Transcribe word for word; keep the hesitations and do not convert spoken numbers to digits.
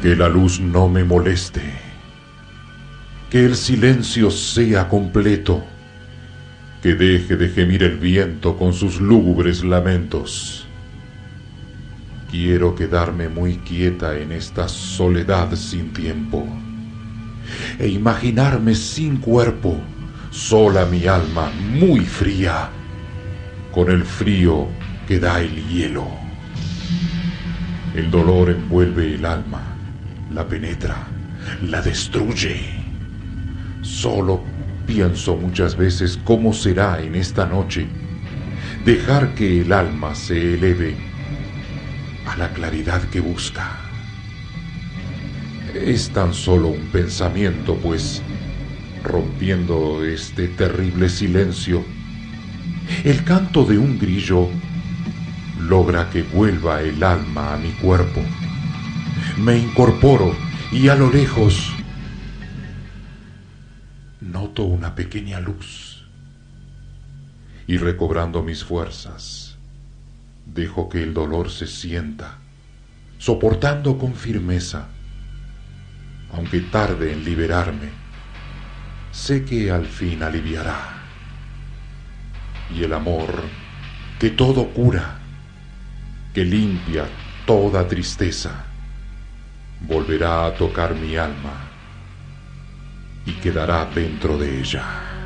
Que la luz no me moleste, que el silencio sea completo, que deje de gemir el viento con sus lúgubres lamentos. Quiero quedarme muy quieta en esta soledad sin tiempo, e imaginarme sin cuerpo, sola mi alma muy fría, con el frío que da el hielo. El dolor envuelve el alma, la penetra, la destruye. Solo pienso muchas veces cómo será en esta noche dejar que el alma se eleve a la claridad que busca. Es tan solo un pensamiento, pues, rompiendo este terrible silencio, el canto de un grillo logra que vuelva el alma a mi cuerpo. Me incorporo y a lo lejos noto una pequeña luz, y recobrando mis fuerzas, dejo que el dolor se sienta, soportando con firmeza. Aunque tarde en liberarme, sé que al fin aliviará. Y el amor, que todo cura, que limpia toda tristeza, volverá a tocar mi alma y quedará dentro de ella.